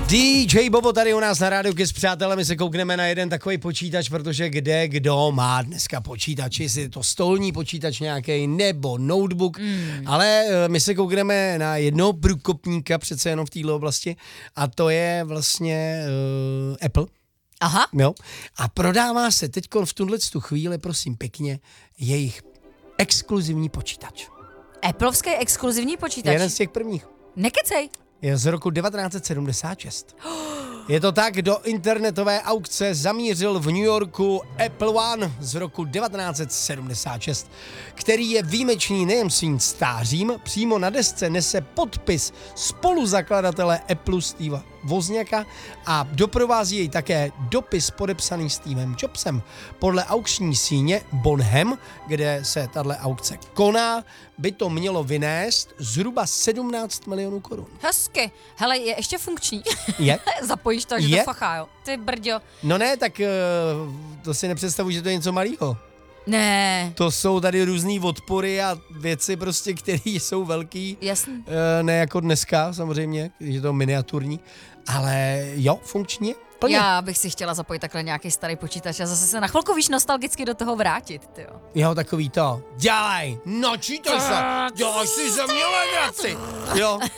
DJ Bobo tady u nás na Rádiu Kiss, přátelé, my se koukneme na jeden takový počítač, protože kde kdo má dneska počítač, jestli je to stolní počítač nějaký nebo notebook, ale my se koukneme na jednoho průkopníka přece jenom v této oblasti a to je vlastně Apple. Aha. Jo. A prodává se teď v tuto chvíli, prosím pěkně, jejich exkluzivní počítač. Appleovský exkluzivní počítač. Jeden z těch prvních. Nekecej. Je z roku 1976. Je to tak, do internetové aukce zamířil v New Yorku Apple One z roku 1976, který je výjimečný nejen svým stářím, přímo na desce nese podpis spoluzakladatele Apple Steva Wozniaka a doprovází jej také dopis podepsaný Stevem Jobsem. Podle aukční síně Bonham, kde se tato aukce koná, by to mělo vynést zhruba 17 milionů korun. Hezky. Hele, je ještě funkční. Je? Zapojíš to, že Je? to fachá, jo. Ty brďo. No ne, tak to si nepředstavuji, že to je něco malého. Ne. To jsou tady různý odpory a věci prostě, které jsou velký. Jasný. Ne jako dneska samozřejmě, když je to miniaturní, ale jo, funkčně. Plně. Já bych si chtěla zapojit takhle nějaký starý počítač a zase se na chvilku víš nostalgicky do toho vrátit, tyjo. Jo, takový to. Dělej, načítaj se, dělej si ze mě legraci. Jo.